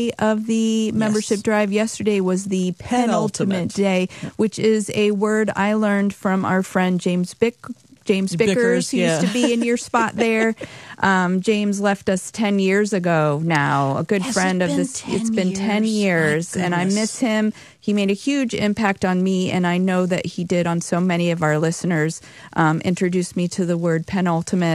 of the membership drive. Yesterday was the penultimate day, which is a word I learned from our friend James Bickers, who used to be in your spot there. James left us 10 years ago now, a good friend of this. It's been 10 years, and I miss him. He made a huge impact on me, and I know that he did on so many of our listeners. Introduced me to the word penultimate,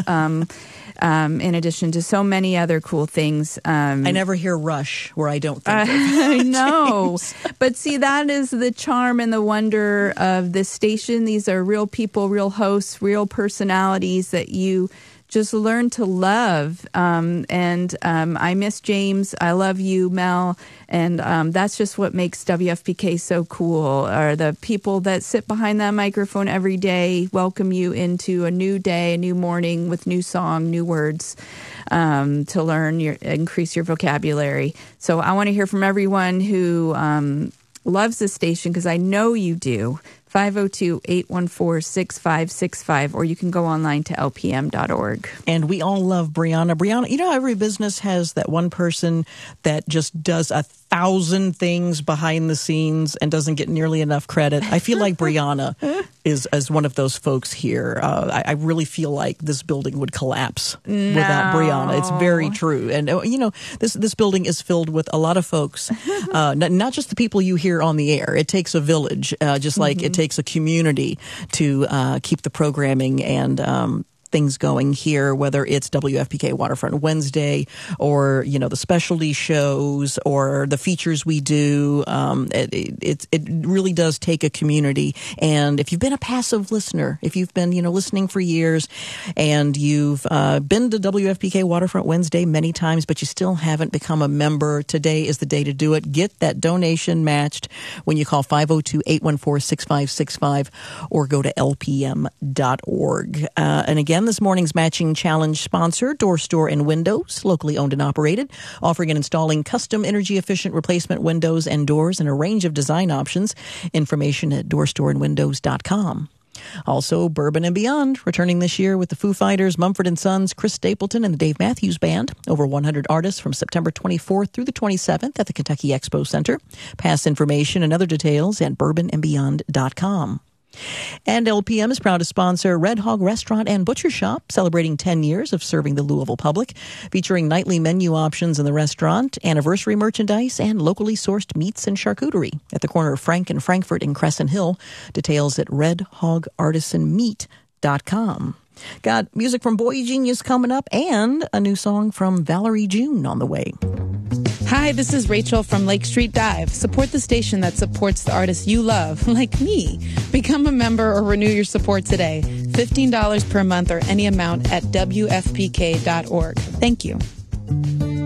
in addition to so many other cool things. I never hear Rush where I don't think of I know. But see, that is the charm and the wonder of this station. These are real people, real hosts, real personalities that you just learn to love. I miss James. I love you, Mel. And that's just what makes WFPK so cool, are the people that sit behind that microphone every day, welcome you into a new day, a new morning with new song, new words to learn, increase your vocabulary. So I want to hear from everyone who loves this station, because I know you do. 502-814-6565, or you can go online to lpm.org. And we all love Brianna. Brianna, you know, every business has that one person that just does 1,000 things behind the scenes and doesn't get nearly enough credit. I feel like Brianna is as one of those folks here. I really feel like this building would collapse without Brianna. It's very true. And, you know, this building is filled with a lot of folks, not just the people you hear on the air. It takes a village, just like it takes a community to keep the programming and things going here, whether it's WFPK Waterfront Wednesday or, you know, the specialty shows or the features we do. It really does take a community. And if you've been a passive listener, if you've been, you know, listening for years and you've been to WFPK Waterfront Wednesday many times, but you still haven't become a member, today is the day to do it. Get that donation matched when you call 502-814-6565 or go to lpm.org. And again, this morning's matching challenge sponsor, Door Store and Windows, locally owned and operated, offering and installing custom energy-efficient replacement windows and doors and a range of design options. Information at doorstoreandwindows.com. Also, Bourbon and Beyond, returning this year with the Foo Fighters, Mumford & Sons, Chris Stapleton, and the Dave Matthews Band. Over 100 artists from September 24th through the 27th at the Kentucky Expo Center. Pass information and other details at bourbonandbeyond.com. And LPM is proud to sponsor Red Hog Restaurant and Butcher Shop, celebrating 10 years of serving the Louisville public, featuring nightly menu options in the restaurant, anniversary merchandise, and locally sourced meats and charcuterie at the corner of Frank and Frankfurt in Crescent Hill. Details at redhogartisanmeat.com. Got music from Boy Genius coming up and a new song from Valerie June on the way. Hi, this is Rachel from Lake Street Dive. Support the station that supports the artists you love, like me. Become a member or renew your support today. $15 per month or any amount at WFPK.org. Thank you.